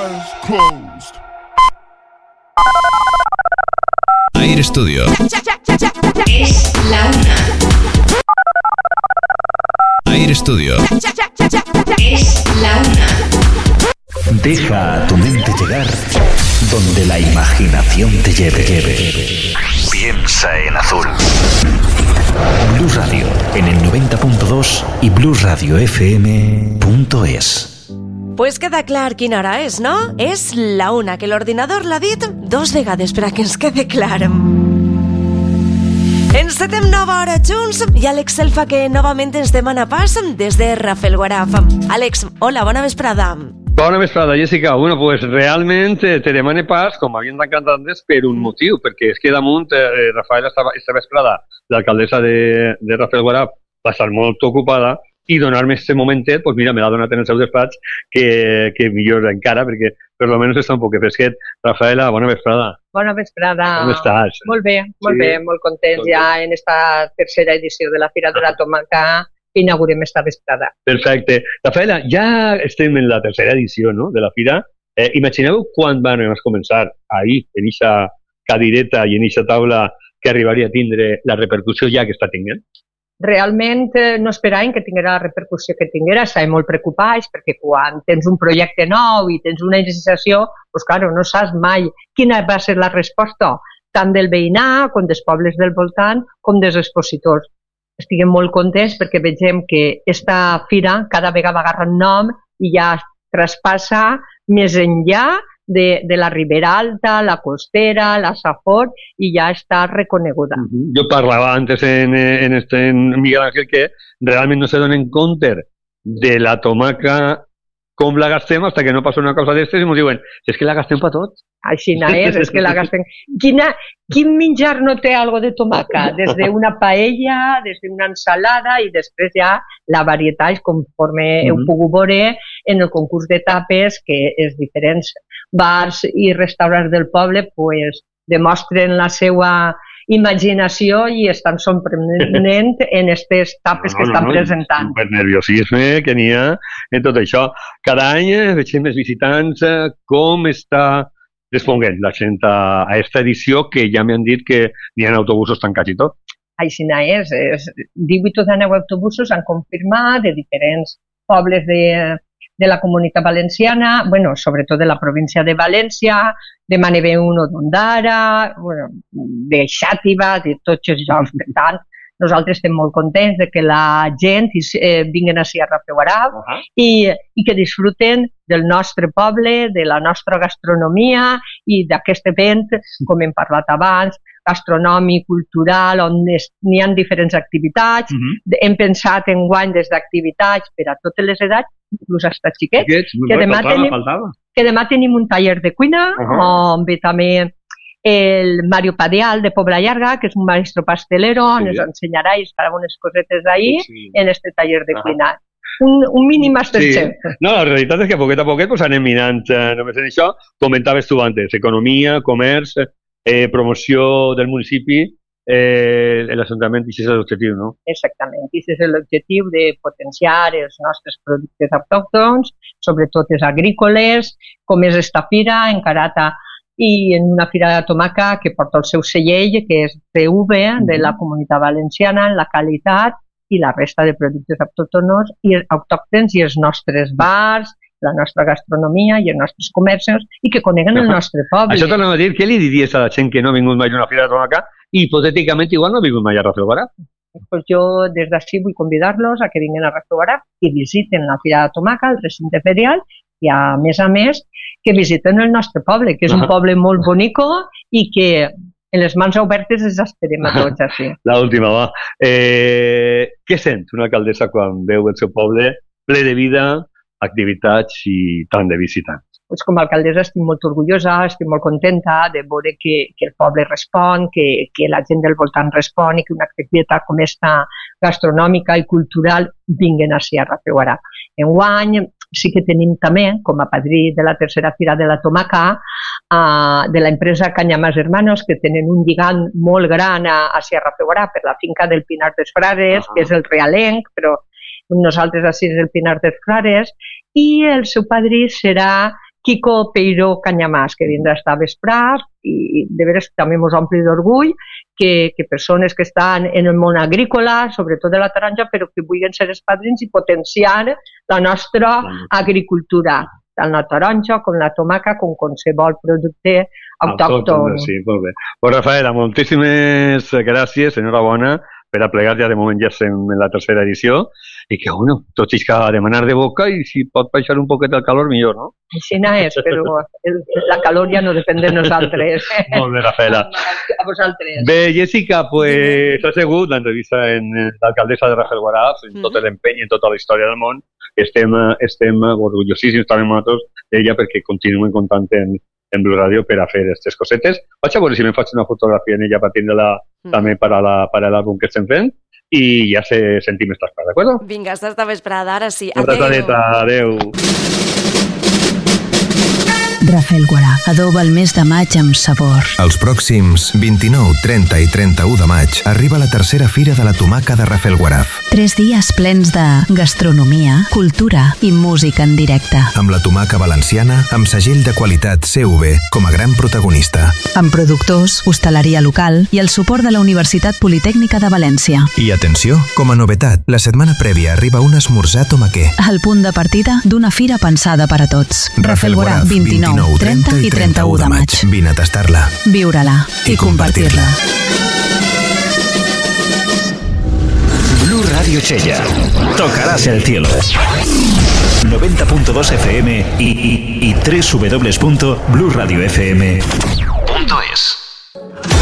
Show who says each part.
Speaker 1: eyes closed.
Speaker 2: Air Studio.
Speaker 3: Es la una.
Speaker 2: Air Studio.
Speaker 3: Es la una.
Speaker 4: Deja a tu mente llegar donde la imaginación te lleve. Piensa en azul. Blues Radio en el 90.2 y bluesradiofm.es.
Speaker 5: Pues queda clar quina hora és, no? És la una, que l'ordinador l'ha dit dos vegades per a que ens quede clar. Encetem nova hora junts i Àlex Selfa, que novament ens demana pas des de Rafelguaraf. Àlex, hola, bona vesprada.
Speaker 6: Bona vesprada, Jessica. Bueno, pues realment te demane pas, com havien tancat antes, per un motiu, perquè és que damunt Rafael esta vesprada, l'alcaldessa de Rafelguaraf, va estar molt ocupada i donar-me este momentet, pues mira, me l'ha donat en el seu despatx, que millor encara, perquè per lo menos està un poc fresquet. Rafaela, bona vesprada.
Speaker 7: Bona vesprada.
Speaker 6: Com estàs?
Speaker 7: Molt bé, molt contents ja en esta tercera edició de la Fira de la Tomaca que inaugurem esta vesprada.
Speaker 6: Perfecte. Rafaela, ja estem en la tercera edició, no?, de la Fira. Imagineu quan van començar ahir, en aquesta cadireta i en aquesta taula, que arribaria a tindre la repercussió ja que està tenint?
Speaker 7: Realment no esperàvem que tinguera la repercussió que tinguera, estàvem molt preocupats perquè quan tens un projecte nou i tens una iniciació, doncs claro, no saps mai quina va ser la resposta tant del veïnat com dels pobles del voltant com dels expositors. Estiguem molt contents perquè vegem que esta fira cada vegada agarra un nom i ja traspassa més enllà de la Ribera Alta, la Costera, la Safor, i ja està reconeguda.
Speaker 6: Jo parlava antes en Miguel Ángel que realment no se donen compte de la tomaca com la gastem fins que no passa una cosa d'estes i ens diuen, és que la gastem per tot.
Speaker 7: Així és que la gastem. Quin menjar no té algo de tomaca? Des d'una paella, des d'una ensalada i després ja la varietat, conforme heu pogut veure en el concurs de tapes, que els diferents bars i restaurants del poble pues, demostren la seva imaginació i estan sorprenent en aquestes tapes que estan presentant.
Speaker 6: Per nerviosisme que n'hi ha en tot això. Cada any veiem els visitants com està responent la gent a aquesta edició, que ja m'han dit que n'hi ha autobusos tancats i tot.
Speaker 7: Així és. 18 o 19 autobusos han confirmat de diferents pobles de la Comunitat Valenciana, bueno, sobretot de la província de València, de Manebeu-1 d'Ondara, bueno, de Xàtiva, de tots els llocs. Per tant, nosaltres estem molt contents de que la gent vinguin ací a Rafelguaraf i que disfruten del nostre poble, de la nostra gastronomia i d'aquest event, com hem parlat abans, gastronòmic, cultural, on n'hi ha diferents activitats. Hem pensat enguany des d'activitats per a totes les edats, inclús als xiquets, que demà tenim un taller de cuina, on ve també el Mario Padial de Pobla Llarga, que és un maestro pastelero, on ens ensenyarà i es farà unes cosetes d'ahir en este taller de cuina. Un mini masterchef.
Speaker 6: No, la realitat és que poquet a poquet anem mirant només en això. Comentaves tu antes, economia, comerç, promoció del municipi, l'Ajuntament, i això és l'objectiu, no?
Speaker 7: Exactament, i és l'objectiu de potenciar els nostres productes autòctons, sobretot els agrícoles, com és esta fira, encarada i en una fira de tomaca que porta el seu sellell, que és CV de la Comunitat Valenciana en la qualitat i la resta de productes autòctons i els nostres bars, la nostra gastronomia i els nostres comerços i que coneguen el nostre poble.
Speaker 6: Això t'anava a dir, què li diries a la gent que no ha vingut mai a una fira de tomaca i hipotèticament igual no ha vingut mai a Rafelguaraf?
Speaker 7: Pues jo des d'ací vull convidar-los a que vinguin a Rafelguaraf i visiten la fira de tomaca, el recinte ferial, i a més que visiten el nostre poble, que és un poble molt bonico i que en les mans obertes els esperem a tots així.
Speaker 6: L'última, va. Què sent una alcaldessa quan veu el seu poble ple de vida, activitats i tant de visitants?
Speaker 7: Pues com a alcaldessa estic molt orgullosa, estic molt contenta de veure que el poble respon, que la gent del voltant respon i que una activitat com esta gastronòmica i cultural vinguen ací a Rafelguaraf. Enguany sí que tenim també, com a padrí de la tercera fira de la tomaca, de l'empresa Canyamàs Hermanos, que tenen un lligam molt gran a Rafelguaraf per la finca del Pinar dels Frares, que és el realenc, però nosaltres ací és el Pinar dels Frares, i el seu padrí serà Kiko Peiró Canyamàs, que vindrà a estar vesprat, i de veres també ens ompli d'orgull que persones que estan en el món agrícola, sobretot de la taronja, però que vulguin ser els padrins i potenciar la nostra agricultura, tant la taronja com la tomaca com qualsevol producte autòcton.
Speaker 6: Sí, molt bé. Pues Rafaela, moltíssimes gràcies, enhorabona, per a plegar, ja de moment ja estem en la tercera edició, i que, bueno, tot és que ha de demanar de boca i si pot baixar un poquet el calor, millor, no?
Speaker 7: Així no és, però la calor ja no depèn de nosaltres.
Speaker 6: Molt bé, Rafaela.
Speaker 7: A vosaltres.
Speaker 6: Bé, Jessica, pues ha sigut l'entrevista en l'alcaldessa de Rafelguaraf, en tot l'empeny, en tota la història del món. Estem orgullosíssims també nosaltres d'ella perquè continuem comptant en Blu Radio per a fer aquestes cosetes. Vaig a veure si me'n faig una fotografia en ella per tindre-la també per a l'àlbum que estem fent i ja sentim estas coses, d'acord?
Speaker 5: Vinga, hasta vesprada, ara sí.
Speaker 6: Adéu.
Speaker 1: Rafelguaraf adoba el mes de maig amb sabor.
Speaker 2: Els pròxims 29, 30 i 31 de maig arriba la tercera Fira de la Tomaca de Rafelguaraf.
Speaker 1: 3 dies plens de gastronomia, cultura i música en directe.
Speaker 2: Amb la tomaca valenciana, amb segell de qualitat CV com a gran protagonista.
Speaker 1: Amb productors, hostaleria local i el suport de la Universitat Politècnica de València.
Speaker 2: I atenció, com a novetat, la setmana prèvia arriba un esmorzar tomaquer.
Speaker 1: El punt de partida d'una fira pensada per a tots. Rafelguaraf, 29, 30 i 31 de maig.
Speaker 2: Vine a tastar-la.
Speaker 1: Viure-la i compartir-la.
Speaker 4: Blu Radio Chella. Tocarás el cielo. 90.2 FM y www.bluradiofm.com